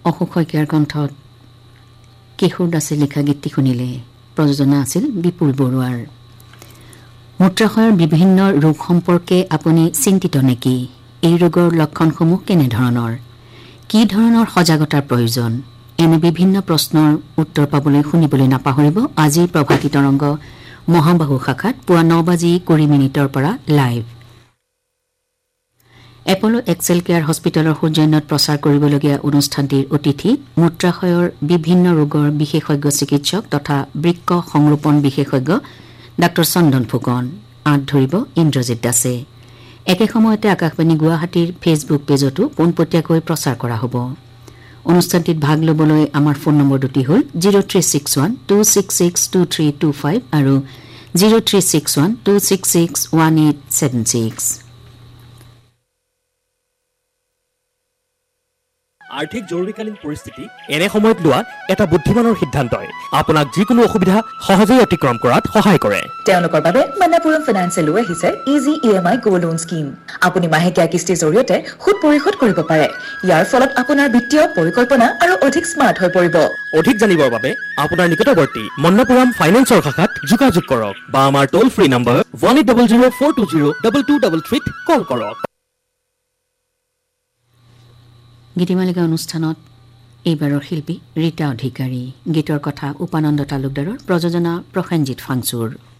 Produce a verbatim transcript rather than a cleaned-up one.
অশোক শইকীয়াৰ কণ্ঠত কিশোৰ দাসে লিখা গীতটি শুনিলে। প্ৰযোজনা আছিল বিপুল বৰুৱাৰ। মূত্ৰাশয়ৰ বিভিন্ন ৰোগ সম্পৰ্কে আপুনি চিন্তিত নেকি? এই ৰোগৰ লক্ষণসমূহ কেনেধৰণৰ? কি ধৰণৰ সজাগতাৰ প্ৰয়োজন? এনে বিভিন্ন প্ৰশ্নৰ উত্তৰ পাবলৈ শুনিবলৈ নাপাহৰিব আজিৰ প্ৰভাতী তৰংগ মহাবাহু শাখাত পুৱা ন বাজি কুৰি মিনিটৰ পৰা লাইভ। এপলো এক্সেল কেয়াৰ হস্পিটেলৰ সৌজন্যত প্ৰচাৰ কৰিবলগীয়া অনুষ্ঠানটিৰ অতিথি মূত্ৰাশয়ৰ বিভিন্ন ৰোগৰ বিশেষজ্ঞ চিকিৎসক তথা বৃক্ক সংৰোপণ বিশেষজ্ঞ ডাঃ চন্দন ফুকন। আঁত ধৰিব ইন্দ্ৰজিৎ দাসে। একে সময়তে আকাশবাণী গুৱাহাটীৰ ফেচবুক পেজতো পোনপটীয়াকৈ প্ৰচাৰ কৰা হ'ব। অনুষ্ঠানটিত ভাগ ল'বলৈ আমাৰ ফোন নম্বৰ দুটি হ'ল zero' three six one two six six two three two five আৰু zero' three six one two six six one eight seven six. আৰ্থিক জৰুৰীকালীন পৰিস্থিতি এনে সময়ত লোৱা এটা বুদ্ধিমানৰ সিদ্ধান্তই আপোনাক যিকোনো অসুবিধা সহজেই অতিক্ৰম কৰাত সহায় কৰে। তেওঁলোকৰ বাবে মানাপুৰম ফাইনেন্সে লৈ আহিছে ইজি ই এম আই গ'ল্ড লোন স্কিম। আপুনি মাহেকীয়া কিস্তিৰ জৰিয়তে সুদ পৰিশোধ কৰিব পাৰে। ইয়াৰ ফলত আপোনাৰ বিত্তীয় পৰিকল্পনা আৰু অধিক স্মাৰ্ট হৈ পৰিব। অধিক জানিবৰ বাবে আপোনাৰ নিকটৱৰ্তী মন্নাপুৰম ফাইনেন্সৰ শাখাত যোগাযোগ কৰক বা আমাৰ টোল free number one eight double zero' four two zero' double two double থ্ৰীত কল কৰক। গীতিমালিকা অনুষ্ঠানত এইবাৰৰ শিল্পী ৰীতা অধিকাৰী। গীতৰ কথা উপানন্দ তালুকদাৰৰ, প্ৰযোজনা প্ৰসেনজিৎ ফাংচুৰ।